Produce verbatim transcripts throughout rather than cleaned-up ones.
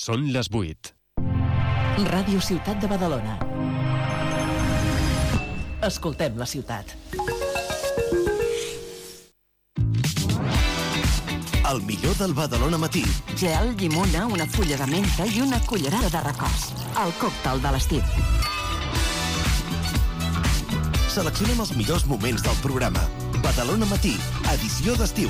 Són les vuit. Ràdio Ciutat de Badalona. Escoltem la ciutat. El millor del Badalona Matí. Gel, llimona, una fulla de menta i una cullerada de recors. El còctel de l'estiu. Seleccionem els millors moments del programa. Badalona Matí, edició d'estiu.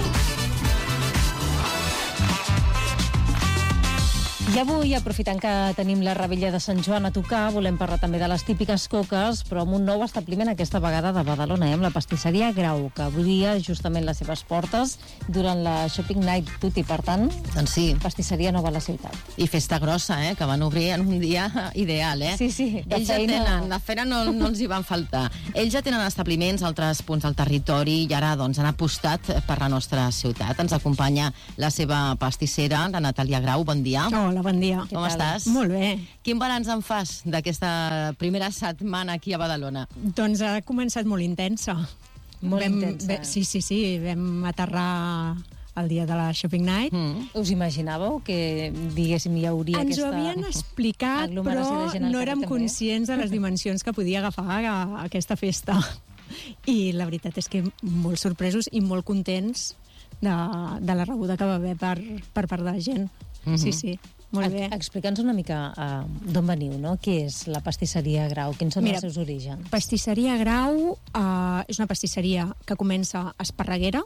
I avui, aprofitant que tenim la Revetlla de Sant Joan a tocar, volem parlar també de les típiques coques, però amb un nou establiment aquesta vegada de Badalona, eh, amb la pastisseria Grau, que obria justament les seves portes durant la Shopping Night Tutti. Per tant, doncs sí, pastisseria nova a la ciutat. I festa grossa, eh, que van obrir en un dia ideal, eh? Sí, sí, de Ells feina. Ja tenen, de feina no, no els hi van faltar. Ells ja tenen establiments a altres punts del territori i ara doncs, han apostat per la nostra ciutat. Ens acompanya la seva pastissera, la Natàlia Grau. Bon dia. Hola, bon dia. Com estàs? Molt bé. Quin balanç en fas d'aquesta primera setmana aquí a Badalona? Doncs ha començat molt intensa. Molt vam, intensa. Ve, sí, sí, sí. Vam aterrar el dia de la Shopping Night. Mm. Us imaginàveu que, diguéssim, hi hauria Ens aquesta... ho havien explicat, aglomeració de gent al però no carrer érem també? conscients de les dimensions que podia agafar a, a aquesta festa. I la veritat és que molt sorpresos i molt contents de, de la rebuda que va haver per, per part de la gent. Mm-hmm. Sí, sí. Molt bé. Explica'ns una mica uh, d'on veniu, no? Què és la pastisseria Grau? Quins són Mira, els seus orígens? Pastisseria Grau uh, és una pastisseria que comença a Esparreguera.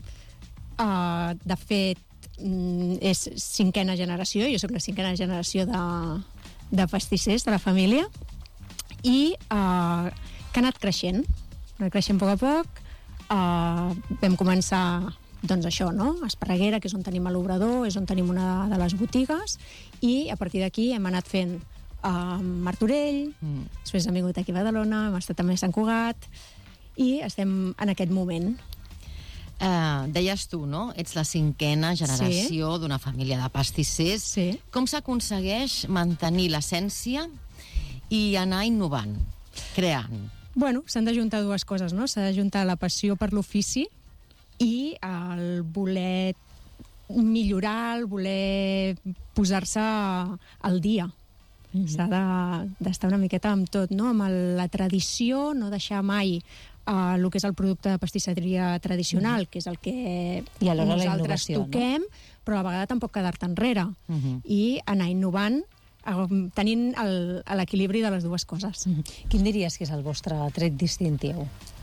Uh, de fet, mm, és cinquena generació. Jo sóc la cinquena generació de, de pastissers de la família. I uh, que ha anat creixent. Ha anat creixent a poc a poc. Uh, vam començar... doncs això, no? Esparreguera, que és on tenim l'obrador, és on tenim una de les botigues, i a partir d'aquí hem anat fent a uh, Martorell, mm. després hem vingut aquí a Badalona, hem estat també a Sant Cugat, i estem en aquest moment. Uh, deies tu, no? Ets la cinquena generació sí. d'una família de pastissers. Sí. Com s'aconsegueix mantenir l'essència i anar innovant, creant? Bueno, s'han de juntar dues coses, no? S'ha de juntar la passió per l'ofici i el voler millorar, el voler posar-se al dia. Mm-hmm. S'ha de, d'estar una miqueta amb tot, no? Amb el, la tradició, no deixar mai uh, el que és el producte de pastisseria tradicional, mm-hmm. que és el que I alhora nosaltres toquem, no? Però a la vegada tampoc quedar-te enrere. Mm-hmm. I anar innovant, uh, tenint el, l'equilibri de les dues coses. Mm-hmm. Quin diries que és el vostre tret distintiu?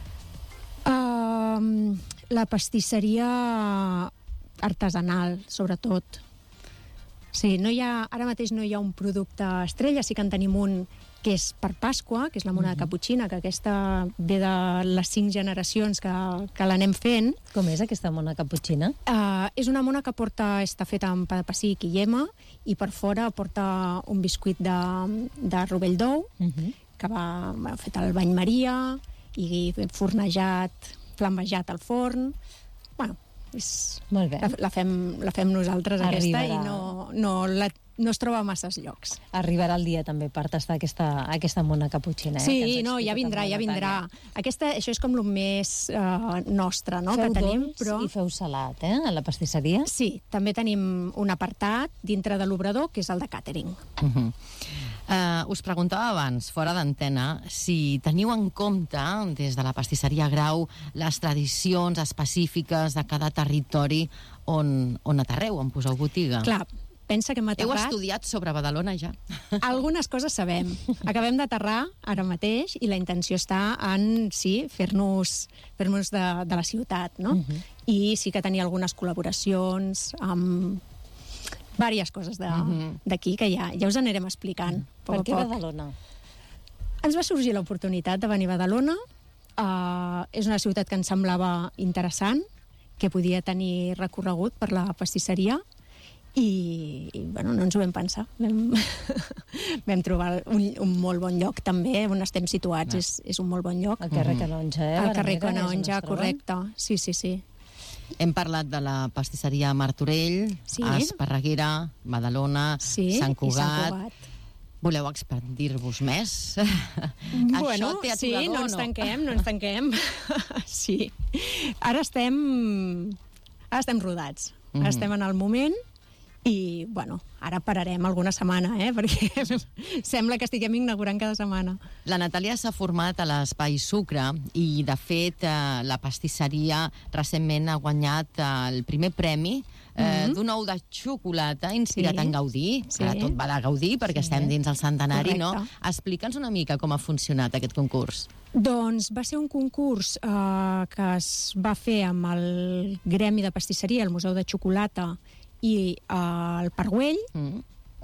Uh, la pastisseria artesanal, sobretot. Sí, no hi ha, ara mateix no hi ha un producte estrella, sí que en tenim un que és per Pasqua, que és la mona de caputxina, que aquesta ve de les cinc generacions que, que l'anem fent. Com és aquesta mona caputxina? Uh, és una mona que porta, està feta amb pa de pessic i llema, i per fora porta un biscuit de, de rovell d'ou, uh-huh. que va, va fet al bany Maria, i fornejat, flambejat al forn. Bueno, és, molt bé. La, la, fem, la fem nosaltres Arribarà. Aquesta i no, no, la, no es troba a masses llocs. Arribarà el dia també per tastar aquesta, aquesta mona caputxina. Eh, sí, no, ja vindrà, ja vindrà. Aquesta, això és com el més uh, nostre, no?, feu que tenim. dolç però... i feu salat, eh, a la pastisseria? Sí, també tenim un apartat dintre de l'obrador, que és el de càtering. Uh-huh. Uh, us preguntava abans, fora d'antena, si teniu en compte, des de la pastisseria Grau, les tradicions específiques de cada territori on, on aterreu, on poseu botiga. Clar, pensa que hem aterrat... Heu estudiat sobre Badalona ja? Algunes coses sabem. Acabem d'aterrar ara mateix i la intenció està en, sí, fer-nos fer-nos de, de la ciutat, no? Uh-huh. I sí que tenir algunes col·laboracions amb diverses coses d'aquí, que ja, ja us anirem explicant. Per què Badalona? Ens va sorgir l'oportunitat de venir a Badalona. Uh, és una ciutat que ens semblava interessant, que podia tenir recorregut per la pastisseria, i, i bueno, no ens ho vam pensar. Vam, vam trobar un, un molt bon lloc també, on estem situats, ah. és, és un molt bon lloc. Al carrer Canonja, eh? Al carrer Canonja, correcte. Sí, sí, sí. Hem parlat de la pastisseria Martorell, sí. a Esparreguera, Badalona, sí, Sant Cugat. Sant Cugat. Voleu expandir-vos més? Bueno, Això té sí, aturador, no ens tanquem, no ens tanquem. Sí. Ara estem, ara estem rodats. Ara mm-hmm. estem en el moment I, bueno, ara pararem alguna setmana, eh? Perquè sembla que estiguem inaugurant cada setmana. La Natàlia s'ha format a l'Espai Sucre i, de fet, eh, la pastisseria recentment ha guanyat el primer premi eh, mm-hmm. d'un ou de xocolata inspirat sí. en Gaudí, sí. que tot va de Gaudí perquè sí. estem dins el centenari, correcte. no? Explica'ns una mica com ha funcionat aquest concurs. Doncs va ser un concurs eh, que es va fer amb el Gremi de Pastisseria, el Museu de Xocolata i eh, el Pargüell, mm.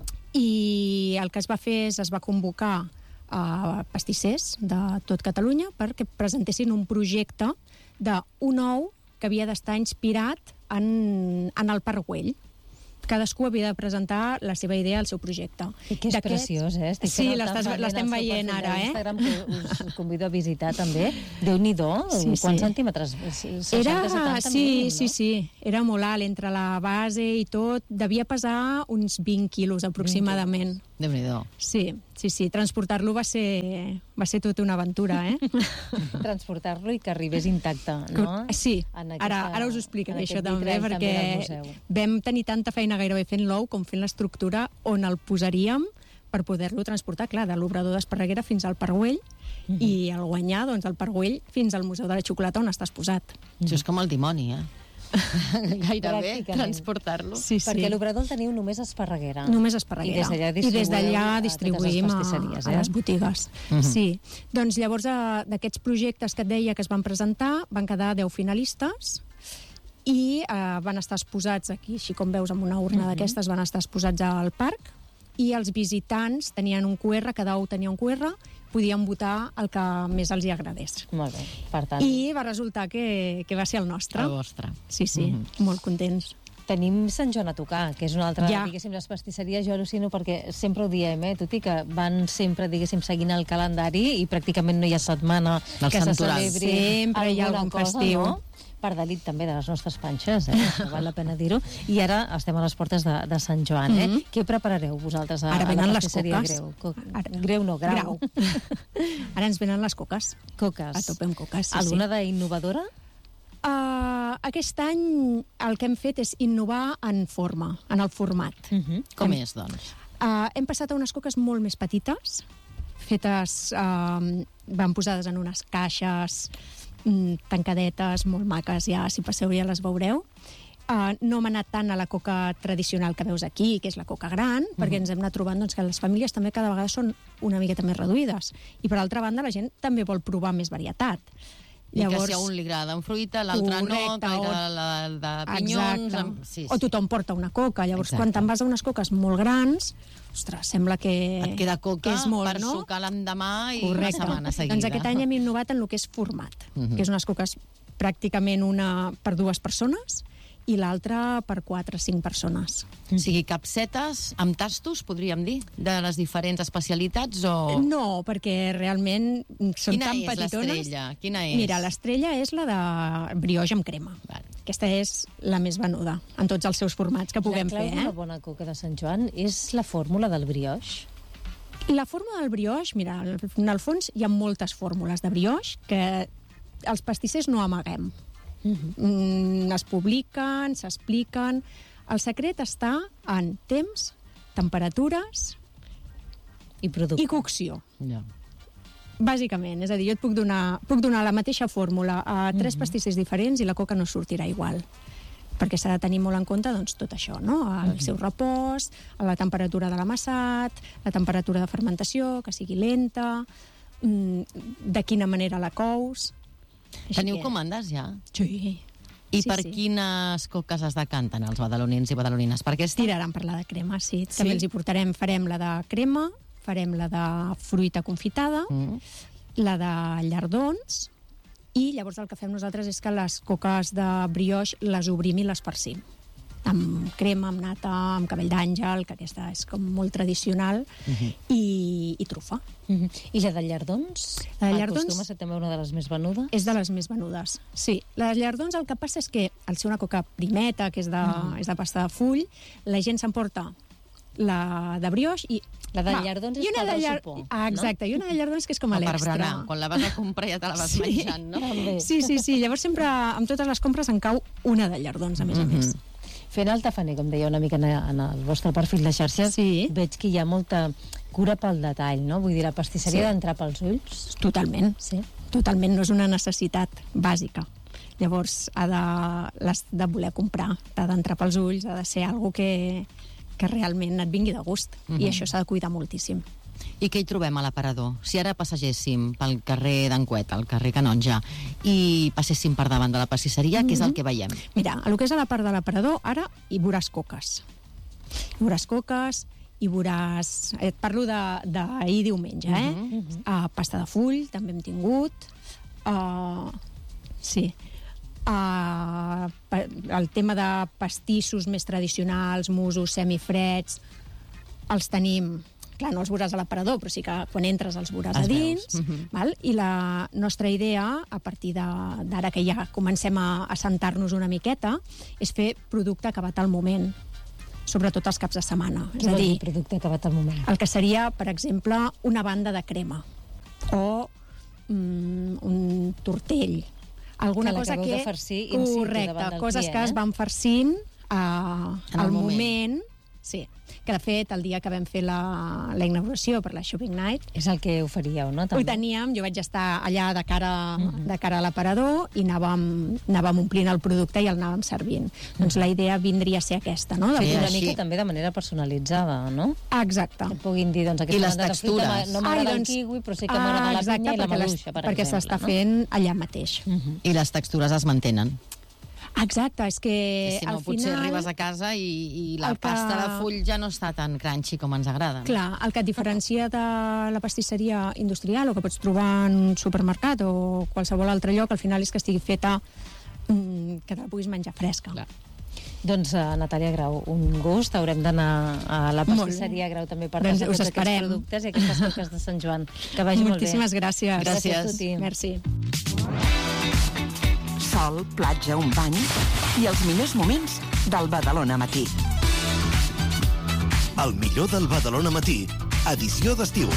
i el que es va fer és es va convocar a pastissers de tot Catalunya perquè presentessin un projecte d'un ou que havia d'estar inspirat en, en el Pargüell. Cadascú havia de presentar la seva idea, el seu projecte. I que és preciós, eh? Estic sí, l'estem veient ara, eh? Instagram, que us convido a visitar també. Déu-n'hi-do, sí, quants sí. centímetres? seixanta, Era, setanta sí, mínim, no? sí, sí, era molt alt, entre la base i tot, devia pesar uns vint quilos aproximadament. Déu-n'hi-do. Sí, sí, sí, transportar-lo va ser, va ser tota una aventura, eh? Transportar-lo i que arribés intacte, no? Sí, aquesta, ara, ara us ho explicaré això també, perquè també vam tenir tanta feina gairebé fent l'ou com fent l'estructura on el posaríem per poder-lo transportar, clar, de l'obrador d'Esparreguera fins al Pargüell, mm-hmm. i el guanyar, doncs, el Pargüell fins al Museu de la Xocolata on estàs posat. Mm-hmm. Això és com el dimoni, eh? Gairebé transportar-lo. Sí, sí. Perquè l'obrador el teniu només a Esparreguera. Només a Esparreguera. I des d'allà distribuïm a, a, a les botigues. Uh-huh. Sí. Doncs llavors d'aquests projectes que et deia que es van presentar van quedar deu finalistes i eh, van estar exposats aquí, així com veus, amb una urna uh-huh. d'aquestes, van estar exposats al parc, i els visitants tenien un cu erre, cada ou tenia un cu erre, podien votar el que més els hi agradés. Molt bé, per tant... I va resultar que, que va ser el nostre. El vostre. Sí, sí, mm-hmm. molt contents. Tenim Sant Joan a tocar, que és una altra, ja. diguéssim, les pastisseries, jo al·lucino perquè sempre ho diem, eh, tot i que van sempre, diguéssim, seguint el calendari i pràcticament no hi ha setmana Del que santoral. se celebri sempre hi ha algun cosa, festiu. No? Per delit també de les nostres panxes, eh? Val la pena dir-ho. I ara estem a les portes de, de Sant Joan, eh? Mm-hmm. Què preparareu vosaltres a, ara a la pastisseria les Greu? Co ara, greu no, Grau. grau. Ara ens venen les coques. Coques. A tope amb coques, sí, Alguna sí. d'innovadora? Uh, aquest any el que hem fet és innovar en forma, en el format. Uh-huh. Com hem, és, doncs? Uh, hem passat a unes coques molt més petites, fetes, uh, van posades en unes caixes mm, tancadetes, molt maques, ja, si passeu ja les veureu. Uh, no hem anat tant a la coca tradicional que veus aquí, que és la coca gran, uh-huh. perquè ens hem anat trobant doncs, que les famílies també cada vegada són una miqueta més reduïdes. I per altra banda, la gent també vol provar més varietat. I Llavors, que si a un li agrada amb fruita, l'altre no, que li agrada la de pinyons... Amb... Sí, sí. O tothom porta una coca. Llavors, exacte. Quan te'n vas a unes coques molt grans, ostres, sembla que... Et queda coca és molt, per no? sucar l'endemà i correcte. Una setmana seguida. Doncs aquest any hem innovat en el que és format, uh-huh. que és unes coques pràcticament una per dues persones i l'altra per quatre o cinc persones. O sigui, capsetes amb tastos, podríem dir, de les diferents especialitats o... No, perquè realment són Quina tan és petitones. l'estrella? Quina és? Mira, l'estrella és la de brioix amb crema. Vale. Aquesta és la més venuda en tots els seus formats que puguem fer. La clau fer. d'una Eh? bona coca de Sant Joan és la fórmula del brioix? La fórmula del brioix, mira, en el fons hi ha moltes fórmules de brioix que els pastissers no amaguem. Uh-huh. Mm, es publiquen, s'expliquen. El secret està en temps, temperatures i, i cocció. No. Bàsicament, és a dir, jo et puc donar, puc donar la mateixa fórmula a tres uh-huh. pastissers diferents i la coca no sortirà igual. Perquè s'ha de tenir molt en compte doncs, tot això, no? El uh-huh. seu repòs, la temperatura de l'amassat, la temperatura de fermentació, que sigui lenta, de quina manera la cous... Teniu que... comandes ja? Sí. I sí, per sí. quines coques es decanten els badalonins i badalonines? Per aquesta? Tiraran per la de crema, sí. sí. També els hi portarem, farem la de crema, farem la de fruita confitada, mm. la de llardons, i llavors el que fem nosaltres és que les coques de brioix les obrim i les farcim. Amb crema, amb nata, amb cabell d'àngel, que aquesta és com molt tradicional, uh-huh. i, i trufa. Uh-huh. I la de llardons? La de llardons acostuma a ser també una de les més venudes? És de les més venudes, sí. La de llardons el que passa és que, al ser una coca primeta, que és de, uh-huh. és de pasta de full, la gent s'emporta la de brioix i... La de llardons és per al llar... sopor, ah, exacte, no? I una de llardons que és com a l'extra. Per berenar, quan la vas a comprar ja te la vas sí. menjant, no? Sí, sí, sí. Llavors sempre, amb totes les compres, en cau una de llardons, a més a més. Uh-huh. Fent el tafaner, com deia una mica en, en el vostre perfil de xarxes, Sí. veig que hi ha molta cura pel detall, no? Vull dir, la pastisseria Sí. d'entrar pels ulls. Totalment. Sí. Totalment, no és una necessitat bàsica. Llavors, ha de, l'has de voler comprar, t'ha d'entrar pels ulls, ha de ser algo que, que realment et vingui de gust. Mhm. I això s'ha de cuidar moltíssim. I què hi trobem a l'aparador? Si ara passegéssim pel carrer d'Encuet, al carrer Canonja, i passéssim per davant de la pastisseria, què és el que veiem? Mira, el que és a la part de l'aparador, ara hi veuràs coques. Hi veuràs coques, hi veuràs... Et parlo de- d'ahir diumenge, eh? Mhm. Uh, pasta de full, també hem tingut. Uh, sí. Uh, pa- el tema de pastissos més tradicionals, musos, semifreds, els tenim... Clar, no els veuràs a l'aparador, però sí que quan entres els veuràs Els a dins. veus. Mhm. Val? I la nostra idea, a partir de- d'ara que ja comencem a, a sentar-nos una miqueta, és fer producte acabat al moment, sobretot els caps de setmana. Què És a vol dir dir, producte acabat al moment? el que seria, per exemple, una banda de crema o mm, un tortell. Alguna Que cosa l'acabeu que... de farcir in situ Correcte, davant del coses client, que eh? es van farcint a, En el al moment. moment. Sí, que de fet el dia que vam fer la, la inauguració per la Shopping Night És el que oferíeu, no? ho teníem, jo vaig estar allà de cara, de cara a l'aparador i anàvem, anàvem omplint el producte i el anàvem servint. Doncs la idea vindria a ser aquesta, no? De Sí, I una així. mica també de manera personalitzada, no? Exacte. Que et puguin dir, doncs, I aquesta les banda de fruita textures? no m'agrada Ai, el doncs- kiwi, però sí que m'agrada la exacte, pinya i la perquè les- maduixa, per perquè exemple. s'està no? fent allà mateix. I les textures es mantenen. Exacte, és que si no, al potser final... arribes a casa i, i la el que- pasta de full ja no està tan crunchy com ens agrada. No? Clar, el que et diferencia de la pastisseria industrial o que pots trobar en un supermercat o qualsevol altre lloc, al final és que estigui feta mm, que te la puguis menjar fresca. Clar. Doncs, uh, Natàlia Grau, un gust. Haurem d'anar a la Molt pastisseria Grau també per Doncs tastar us tots esperem. aquests productes i aquestes coques de Sant Joan. Que vagi Moltíssimes molt bé. gràcies. Gràcies. Tuti. Merci. Sol, platja, un bany i els millors moments del Badalona Matí. El millor del Badalona Matí, edició d'estiu.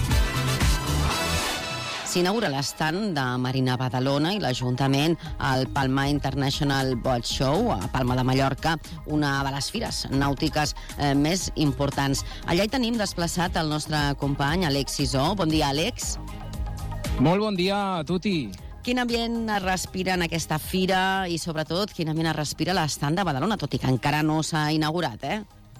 S'inaugura l'estand de Marina Badalona i l'Ajuntament al Palma International Boat Show a Palma de Mallorca, una de les fires nàutiques eh, més importants. Allà hi tenim desplaçat el nostre company Àlex Sisó. Bon dia, Àlex. Molt bon dia a tutti. Quin ambient es respira en aquesta fira i, sobretot, quin ambient es respira a l'estand de Badalona, tot i que encara no s'ha inaugurat, eh?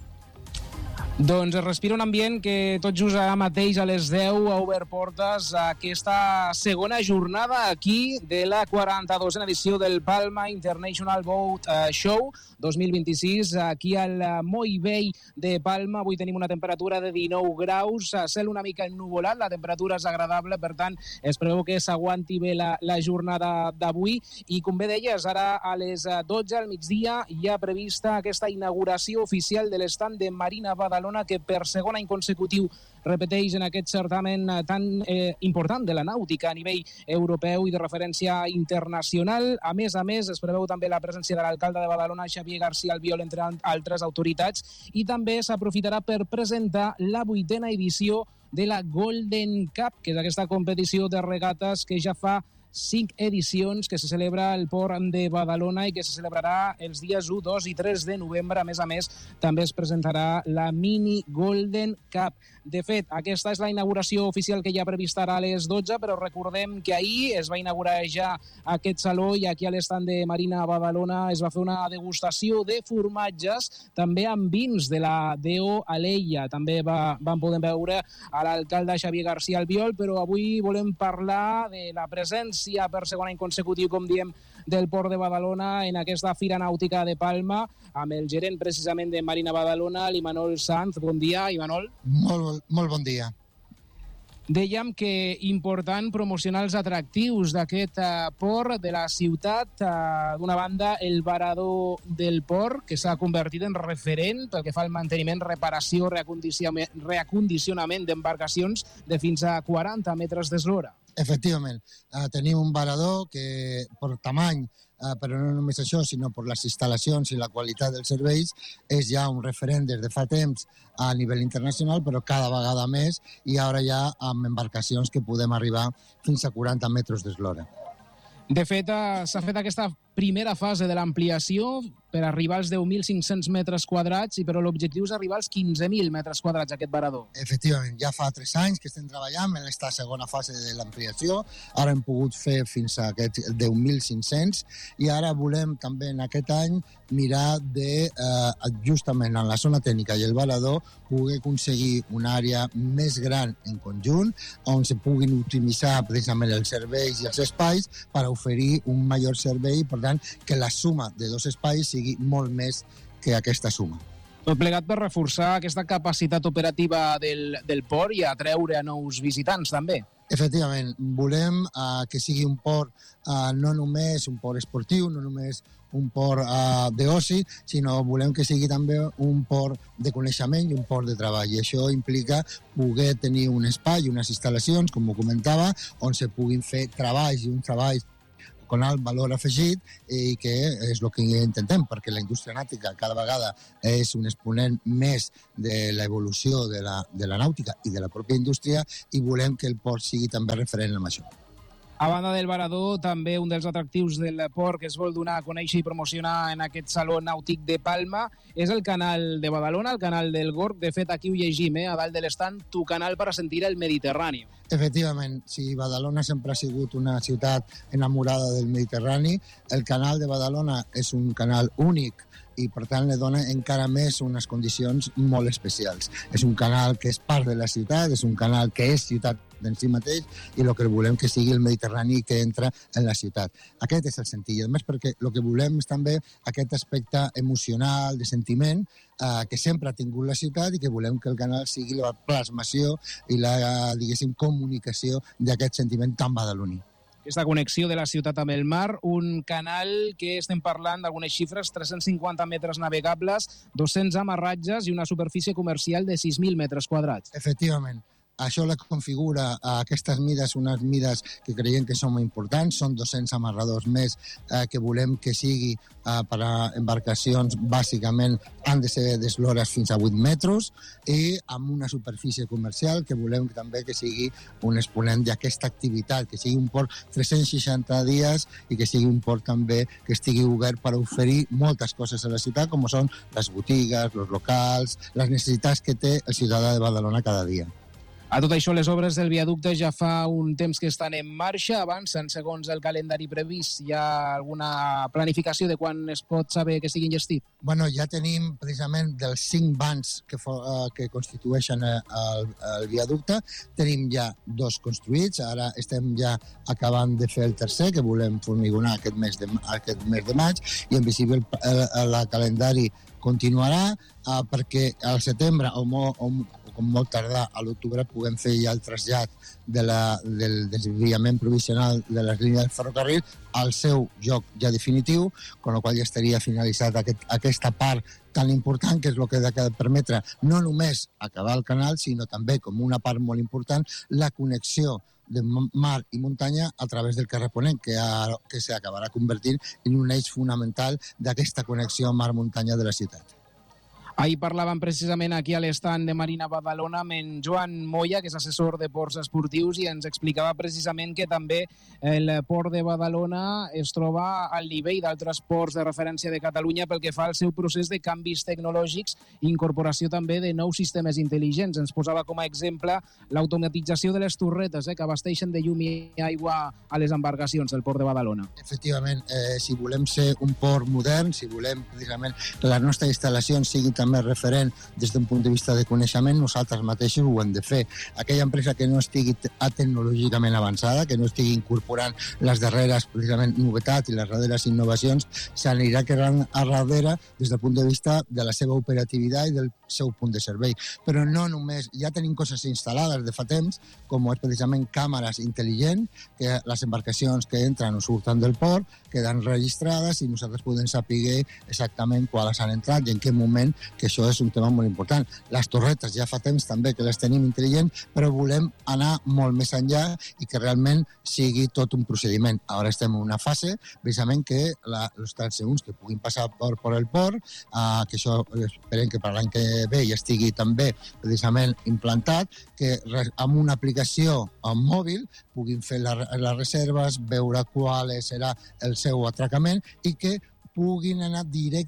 Doncs es respira un ambient que tot just ara mateix a les deu ha obert portes a aquesta segona jornada aquí de la quaranta-dosena edició del Palma International Boat Show dos mil vint-i-sis, aquí al Moll Vell de Palma. Avui tenim una temperatura de dinou graus, cel una mica ennuvolat, la temperatura és agradable, per tant es preveu que s'aguanti bé la, la jornada d'avui i, com bé deies, ara a les dotze al migdia hi ha prevista aquesta inauguració oficial de l'estand de Marina Badalona, que per segon any consecutiu repeteix en aquest certamen tan eh, important de la nàutica a nivell europeu i de referència internacional. A més a més, es preveu també la presència de l'alcalde de Badalona, Xavier García Albiol, entre altres autoritats, i també s'aprofitarà per presentar la vuitena edició de la Golden Cup, que és aquesta competició de regates que ja fa cinc edicions, que se celebra al port de Badalona i que se celebrarà els dies u, dos i tres de novembre. A més a més, també es presentarà la Mini Golden Cup. De fet, aquesta és la inauguració oficial que ja prevista ara a les dotze, però recordem que ahir es va inaugurar ja aquest saló i aquí a l'estand de Marina Badalona es va fer una degustació de formatges, també amb vins de la D O Alella. També va, van poder veure a l'alcalde Xavier García Albiol, però avui volem parlar de la presència per segon any consecutiu, com diem, del Port de Badalona en aquesta Fira Nàutica de Palma, amb el gerent precisament de Marina Badalona, l'Imanol Sanz. Bon dia, Imanol. Molt, molt bon dia. Dèiem que important promocionar els atractius d'aquest eh, port de la ciutat. Eh, D'una banda, el varador del port, que s'ha convertit en referent pel que fa al manteniment, reparació, reacondicionament, reacondicionament d'embarcacions de fins a quaranta metres d'eslora. Efectivament, uh, tenim un varador que per tamany, uh, però no només això, sinó per les instal·lacions i la qualitat dels serveis, és ja un referent des de fa temps a nivell internacional, però cada vegada més, i ara ja amb embarcacions que podem arribar fins a quaranta metres d'eslora. De fet, s'ha fet aquesta primera fase de l'ampliació per arribar als deu mil cinc-cents metres quadrats, i però l'objectiu és arribar als quinze mil metres quadrats, aquest varador. Efectivament, ja fa tres anys que estem treballant en aquesta segona fase de l'ampliació. Ara hem pogut fer fins a aquests deu mil cinc-cents i ara volem també en aquest any mirar de, eh, justament en la zona tècnica i el varador, poder aconseguir una àrea més gran en conjunt, on se puguin optimitzar precisament els serveis i els espais per oferir un major servei, per tant, que la suma de dos espais sigui molt més que aquesta suma. Tot plegat per reforçar aquesta capacitat operativa del, del port i atreure a nous visitants, també. Efectivament, volem uh, que sigui un port uh, no només un port esportiu, no només un port uh, d'oci, sinó volem que sigui també un port de coneixement i un port de treball. I això implica poder tenir un espai i unes instal·lacions, com ho comentava, on se puguin fer treballs i un treball con alt valor afegit, i que és el que intentem, perquè la indústria nàutica cada vegada és un exponent més de l'evolució de la, de la nàutica i de la pròpia indústria, i volem que el port sigui també referent en això. A banda del varador, també un dels atractius del port que es vol donar a conèixer i promocionar en aquest Saló Nàutic de Palma és el canal de Badalona, el canal del Gorg. De fet, aquí ho llegim, eh? A dalt de l'estand, tu canal para sentir el Mediterrani. Efectivament, si Badalona sempre ha sigut una ciutat enamorada del Mediterrani, el canal de Badalona és un canal únic i, per tant, li dona encara més unes condicions molt especials. És un canal que és part de la ciutat, és un canal que és ciutat en si mateix, i el que volem que sigui el Mediterrani que entra en la ciutat. Aquest és el sentit. I, a més, perquè el que volem és també aquest aspecte emocional, de sentiment, eh, que sempre ha tingut la ciutat, i que volem que el canal sigui la plasmació i la, diguéssim, comunicació d'aquest sentiment tan badaloní. Aquesta connexió de la ciutat amb el mar, un canal que estem parlant d'algunes xifres, tres-cents cinquanta metres navegables, dos-cents amarratges i una superfície comercial de sis mil metres quadrats. Efectivament. Això la configura a aquestes mides, unes mides que creiem que són importants, són dos-cents amarradors més eh, que volem que sigui eh, per a embarcacions, bàsicament han de ser d'eslores fins a vuit metres, i amb una superfície comercial que volem també que sigui un exponent d'aquesta activitat, que sigui un port tres-cents seixanta dies i que sigui un port també que estigui obert per oferir moltes coses a la ciutat, com són les botigues, els locals, les necessitats que té el ciutadà de Badalona cada dia. A tot això, les obres del viaducte ja fa un temps que estan en marxa, avancen segons el calendari previst. Hi ha alguna planificació de quan es pot saber que sigui enllestit? Bueno, ja tenim precisament dels cinc vans que, for, uh, que constitueixen el, el viaducte, tenim ja dos construïts, ara estem ja acabant de fer el tercer, que volem formigonar aquest mes de, aquest mes de maig, i en principi el, el, el calendari continuarà uh, perquè al setembre o, mo, o com molt tardar a l'octubre puguem fer ja el trasllat de la, del desviament provisional de les línies del ferrocarril al seu lloc ja definitiu, amb la qual ja estaria finalitzat aquest, aquesta part tan important, que és el que ha de permetre no només acabar el canal, sinó també, com una part molt important, la connexió de mar i muntanya a través del carrer Ponent, que, ha, que s'acabarà convertint en un eix fonamental d'aquesta connexió mar-muntanya de la ciutat. Ahir parlàvem precisament aquí a l'estand de Marina Badalona amb en Joan Moya, que és assessor de ports esportius, i ens explicava precisament que també el port de Badalona es troba al nivell d'altres ports de referència de Catalunya pel que fa al seu procés de canvis tecnològics i incorporació també de nous sistemes intel·ligents. Ens posava com a exemple l'automatització de les torretes, eh, que abasteixen de llum i aigua a les embarcacions del port de Badalona. Efectivament, eh, si volem ser un port modern, si volem precisament que les nostres instal·lacions siguin també més referent des d'un punt de vista de coneixement, nosaltres mateixos ho hem de fer. Aquella empresa que no estigui tecnològicament avançada, que no estigui incorporant les darreres precisament novetats i les darreres innovacions, s'anirà quedant a darrere des del punt de vista de la seva operativitat i del seu punt de servei. Però no només, ja tenim coses instal·lades de fa temps, com és precisament càmeres intel·ligents, que les embarcacions que entren o surten del port queden registrades i nosaltres podem saber exactament quan han entrat i en quin moment, que això és un tema molt important. Les torretes ja fa temps també que les tenim intel·ligents, però volem anar molt més enllà i que realment sigui tot un procediment. Ara estem en una fase, precisament, que la, els transeünts que puguin passar per, per el port, eh, que això esperem que per l'any que ve ja estigui també precisament implantat, que amb una aplicació mòbil puguin fer la, les reserves, veure qual serà el seu atracament i que puguin anar directe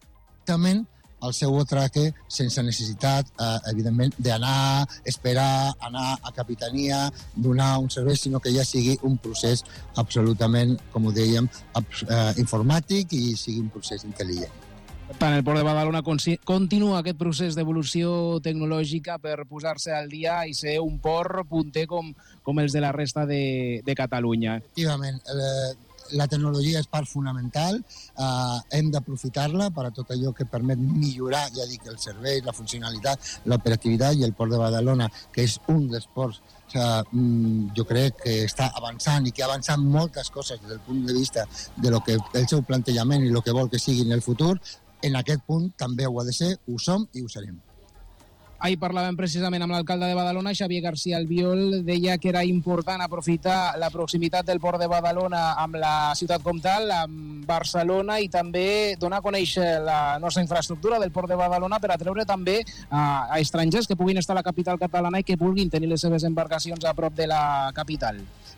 directament al seu atraque sense necessitat, eh, evidentment, d'anar, esperar, anar a capitania, donar un servei, sinó que ja sigui un procés absolutament, com ho dèiem, eh, informàtic i sigui un procés intel·ligent. Tant el Port de Badalona continua aquest procés d'evolució tecnològica per posar-se al dia i ser un port punter com, com els de la resta de, de Catalunya. Efectivament, eh, la tecnologia és part fonamental, eh, hem d'aprofitar-la per a tot allò que permet millorar, ja dic, el servei, la funcionalitat, l'operativitat, i el Port de Badalona, que és un dels ports, eh, jo crec que està avançant i que ha avançat moltes coses des del punt de vista de lo que el seu plantejament i el que vol que sigui en el futur. En aquest punt també ho ha de ser, ho som i ho serem. Ahir parlàvem precisament amb l'alcalde de Badalona, Xavier García Albiol, deia que era important aprofitar la proximitat del Port de Badalona amb la ciutat comtal, amb Barcelona, i també donar a conèixer la nostra infraestructura del Port de Badalona per atreure també a, a estrangers que puguin estar a la capital catalana i que vulguin tenir les seves embarcacions a prop de la capital.